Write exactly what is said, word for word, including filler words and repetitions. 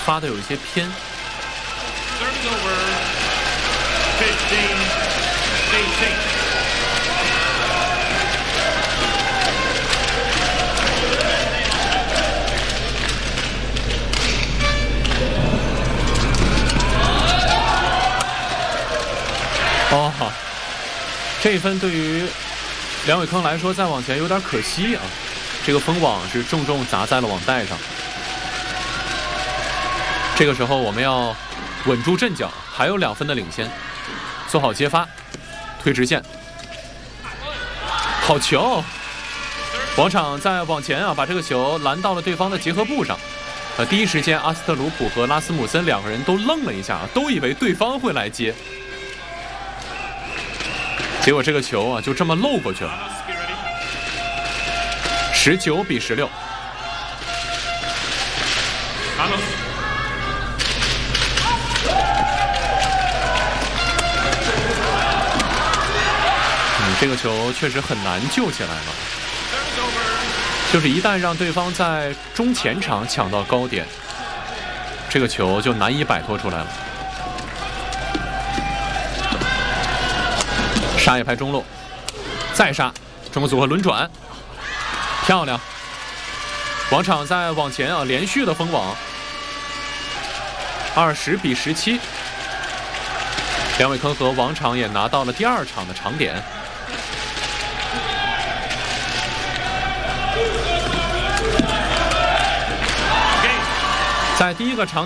发的有一些偏。哦，这一分对于梁伟铿来说，再往前有点可惜啊。这个封网是重重砸在了网带上。这个时候我们要稳住阵脚，还有两分的领先，做好接发，推直线，好球！王昶在往前啊，把这个球拦到了对方的结合部上。呃，第一时间阿斯特鲁普和拉斯姆森两个人都愣了一下，都以为对方会来接。结果这个球啊，就这么漏过去了。十九比十六。嗯，这个球确实很难救起来了。就是一旦让对方在中前场抢到高点，这个球就难以摆脱出来了。杀一拍中路，再杀，中国组合轮转，漂亮！王昶在往前啊，连续的封网，二十比十七。梁伟铿和王昶也拿到了第二场的长点。在第一个长